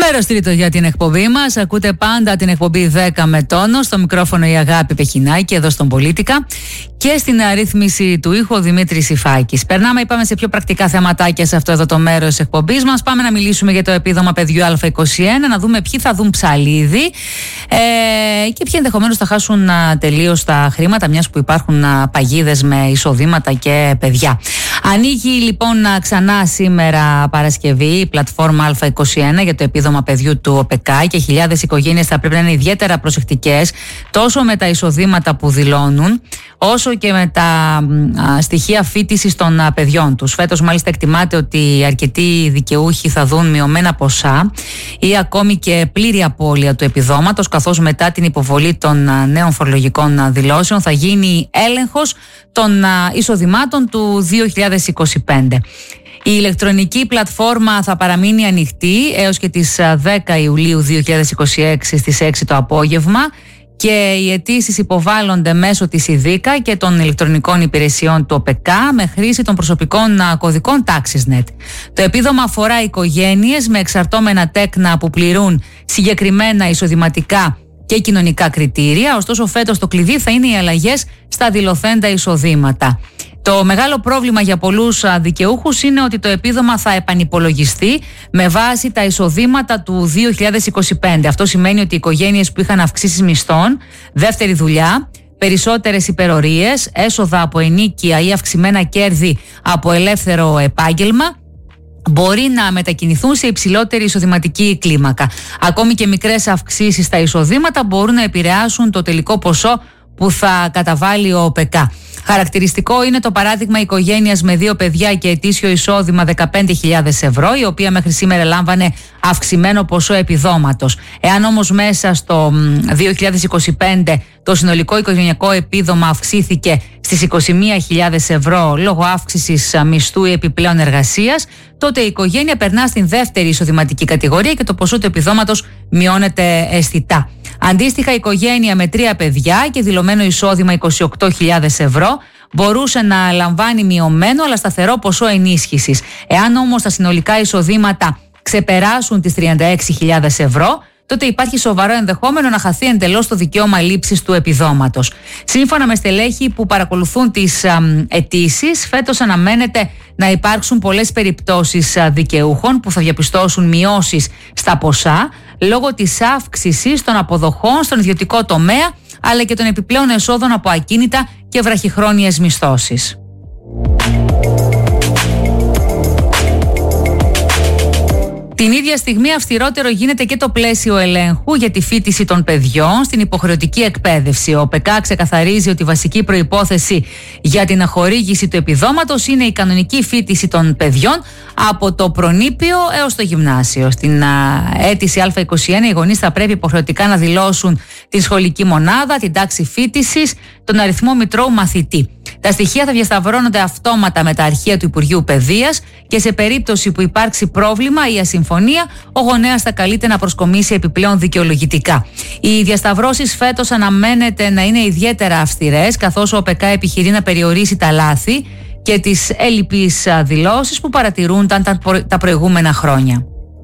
Μέρος τρίτο για την εκπομπή μας. Ακούτε πάντα την εκπομπή 10 με τόνο. Στο μικρόφωνο η Αγάπη Πεχινάκη, εδώ στον Πολίτικα. Και στην αρρύθμιση του ήχου ο Δημήτρης Ιφάκης. Περνάμε, σε πιο πρακτικά θεματάκια σε αυτό εδώ το μέρος της εκπομπής μας. Πάμε να μιλήσουμε για το επίδομα παιδιού Α21, να δούμε ποιοι θα δουν ψαλίδι και ποιοι ενδεχομένως θα χάσουν τελείως τα χρήματα, μιας που υπάρχουν παγίδες με εισοδήματα και παιδιά. Ανοίγει λοιπόν ξανά σήμερα Παρασκευή η πλατφόρμα Α21 για το επίδομα παιδιού του ΟΠΕΚΑ και χιλιάδες οικογένειες θα πρέπει να είναι ιδιαίτερα προσεκτικές τόσο με τα εισοδήματα που δηλώνουν όσο και με τα στοιχεία φοιτησης των παιδιών τους. Φέτος μάλιστα εκτιμάται ότι αρκετοί δικαιούχοι θα δουν μειωμένα ποσά ή ακόμη και πλήρη απώλεια του επιδόματος, καθώς μετά την υποβολή των νέων φορολογικών δηλώσεων θα γίνει έλεγχος των εισοδημάτων του 2025. Η ηλεκτρονική πλατφόρμα θα παραμείνει ανοιχτή έως και τις 10 Ιουλίου 2026 στις 6 το απόγευμα και οι αιτήσεις υποβάλλονται μέσω της ΙΔΙΚΑ και των ηλεκτρονικών υπηρεσιών του ΟΠΕΚΑ με χρήση των προσωπικών κωδικών TaxisNet. Το επίδομα αφορά οικογένειες με εξαρτώμενα τέκνα που πληρούν συγκεκριμένα εισοδηματικά και κοινωνικά κριτήρια, ωστόσο φέτος το κλειδί θα είναι οι αλλαγές στα δηλωθέντα εισοδήματα. Το μεγάλο πρόβλημα για πολλούς δικαιούχους είναι ότι το επίδομα θα επανυπολογιστεί με βάση τα εισοδήματα του 2025. Αυτό σημαίνει ότι οι οικογένειες που είχαν αυξήσεις μισθών, δεύτερη δουλειά, περισσότερες υπερορίες, έσοδα από ενοίκια ή αυξημένα κέρδη από ελεύθερο επάγγελμα μπορεί να μετακινηθούν σε υψηλότερη εισοδηματική κλίμακα. Ακόμη και μικρές αυξήσεις στα εισοδήματα μπορούν να επηρεάσουν το τελικό ποσό που θα καταβάλει ο ΟΠΕΚΑ. Χαρακτηριστικό είναι το παράδειγμα οικογένειας με 2 παιδιά και ετήσιο εισόδημα 15.000 ευρώ, η οποία μέχρι σήμερα λάμβανε αυξημένο ποσό επιδόματος. Εάν όμως μέσα στο 2025 το συνολικό οικογενειακό επίδομα αυξήθηκε στις 21.000 ευρώ λόγω αύξησης μισθού ή επιπλέον εργασίας, τότε η οικογένεια περνά στην δεύτερη εισοδηματική κατηγορία και το ποσό του επιδόματος μειώνεται αισθητά. Αντίστοιχα, η οικογένεια με 3 παιδιά και δηλωμένο εισόδημα 28.000 ευρώ μπορούσε να λαμβάνει μειωμένο αλλά σταθερό ποσό ενίσχυσης. Εάν όμως τα συνολικά εισοδήματα ξεπεράσουν τις 36.000 ευρώ, τότε υπάρχει σοβαρό ενδεχόμενο να χαθεί εντελώς το δικαίωμα λήψης του επιδόματος. Σύμφωνα με στελέχη που παρακολουθούν τις αιτήσεις, φέτος αναμένεται να υπάρξουν πολλές περιπτώσεις δικαιούχων που θα διαπιστώσουν μειώσεις στα ποσά λόγω της αύξησης των αποδοχών στον ιδιωτικό τομέα αλλά και των επιπλέον εσόδων από ακίνητα και βραχυχρόνιες μισθώσεις. Την ίδια στιγμή αυστηρότερο γίνεται και το πλαίσιο ελέγχου για τη φοιτηση των παιδιών στην υποχρεωτική εκπαίδευση. Ο ΟΠΕΚΑ ξεκαθαρίζει ότι η βασική προϋπόθεση για την χορήγηση του επιδόματος είναι η κανονική φοιτηση των παιδιών από το προνήπιο έως το γυμνάσιο. Στην αίτηση Α21 οι γονείς θα πρέπει υποχρεωτικά να δηλώσουν τη σχολική μονάδα, την τάξη φοιτησης, τον αριθμό μητρώου μαθητή. Τα στοιχεία θα διασταυρώνονται αυτόματα με τα αρχεία του Υπουργείου Παιδείας και σε περίπτωση που υπάρξει πρόβλημα ή ασυμφωνία, ο γονέας θα καλείται να προσκομίσει επιπλέον δικαιολογητικά. Οι διασταυρώσεις φέτος αναμένεται να είναι ιδιαίτερα αυστηρές, καθώς ο ΟΠΕΚΑ επιχειρεί να περιορίσει τα λάθη και τις έλλειπεις δηλώσεις που παρατηρούνταν τα προηγούμενα χρόνια.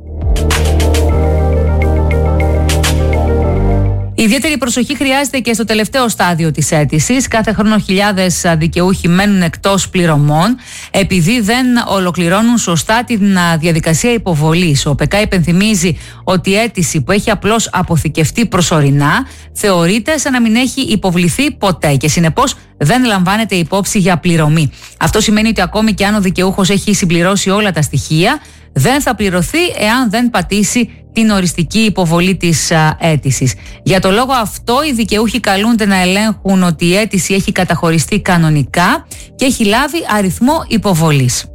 Ιδιαίτερη προσοχή χρειάζεται και στο τελευταίο στάδιο της αίτησης. Κάθε χρόνο χιλιάδες δικαιούχοι μένουν εκτός πληρωμών επειδή δεν ολοκληρώνουν σωστά τη διαδικασία υποβολής. Ο ΟΠΕΚΑ υπενθυμίζει ότι η αίτηση που έχει απλώς αποθηκευτεί προσωρινά θεωρείται σαν να μην έχει υποβληθεί ποτέ και συνεπώς δεν λαμβάνεται υπόψη για πληρωμή. Αυτό σημαίνει ότι ακόμη και αν ο δικαιούχος έχει συμπληρώσει όλα τα στοιχεία, δεν θα πληρωθεί εάν δεν πατήσει την οριστική υποβολή της αίτησης. Για το λόγο αυτό, οι δικαιούχοι καλούνται να ελέγχουν ότι η αίτηση έχει καταχωριστεί κανονικά και έχει λάβει αριθμό υποβολής.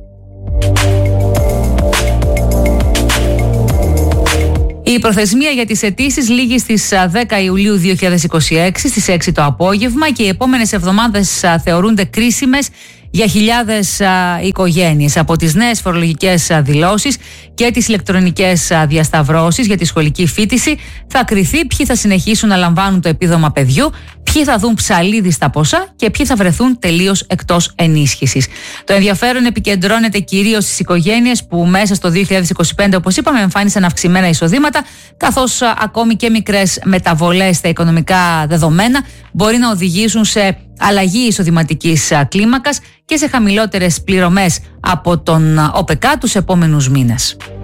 Η προθεσμία για τις αιτήσεις λήγει στις 10 Ιουλίου 2026 στις 6 το απόγευμα και οι επόμενες εβδομάδες θεωρούνται κρίσιμες για χιλιάδες οικογένειες. Από τις νέες φορολογικές δηλώσεις και τις ηλεκτρονικές διασταυρώσεις για τη σχολική φοιτηση θα κριθεί ποιοι θα συνεχίσουν να λαμβάνουν το επίδομα παιδιού, ποιοι θα δουν ψαλίδι στα ποσά και ποιοι θα βρεθούν τελείως εκτός ενίσχυσης. Το ενδιαφέρον επικεντρώνεται κυρίως στις οικογένειες που μέσα στο 2025, όπως είπαμε, εμφάνισαν αυξημένα εισοδήματα, καθώς ακόμη και μικρές μεταβολές στα οικονομικά δεδομένα μπορεί να οδηγήσουν σε αλλαγή εισοδηματικής κλίμακας και σε χαμηλότερες πληρωμές από τον ΟΠΕΚΑ τους επόμενους μήνες.